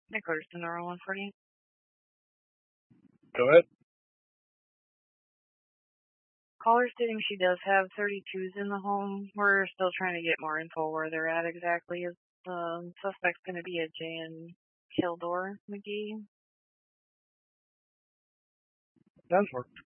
Nicholas to Nora 140. Go ahead. Caller stating she does have 32s in the home. We're still trying to get more info where they're at exactly. Is the suspect's going to be a Jan Kildor McGee? Does work.